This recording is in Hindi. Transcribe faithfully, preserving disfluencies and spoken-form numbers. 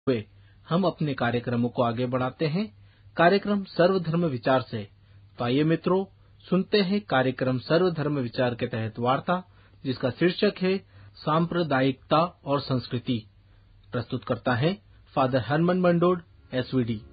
हुए हम अपने कार्यक्रमों को आगे बढ़ाते हैं कार्यक्रम सर्वधर्म विचार से। तो आइए मित्रों, सुनते हैं कार्यक्रम सर्वधर्म विचार के तहत वार्ता, जिसका शीर्षक है सांप्रदायिकता और संस्कृति। प्रस्तुत करता है फादर हरमन मंडोड, एसवीडी।